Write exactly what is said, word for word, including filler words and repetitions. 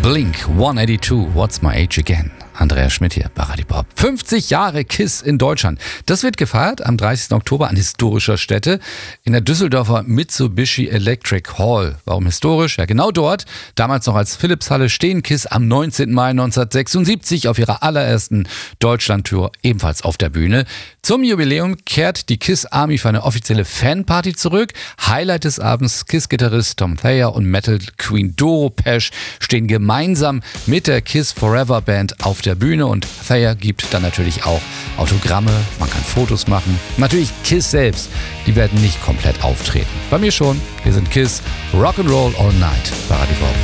Blink hundertzweiundachtzig, What's My Age Again? Andreas Schmidt hier bei Radio Pop. fünfzig Jahre KISS in Deutschland. Das wird gefeiert am dreißigsten Oktober an historischer Stätte in der Düsseldorfer Mitsubishi Electric Hall. Warum historisch? Ja, genau dort, damals noch als Philipshalle, stehen KISS am neunzehnten Mai neunzehnhundertsechsundsiebzig auf ihrer allerersten Deutschlandtour ebenfalls auf der Bühne. Zum Jubiläum kehrt die KISS Army für eine offizielle Fanparty zurück. Highlight des Abends: KISS-Gitarrist Tom Thayer und Metal Queen Doro Pesch stehen gemeinsam mit der KISS Forever Band auf der Bühne und Thayer gibt dann natürlich auch Autogramme, man kann Fotos machen. Natürlich KISS selbst, die werden nicht komplett auftreten. Bei mir schon, wir sind KISS, Rock'n'Roll All Night bei Radio Pop.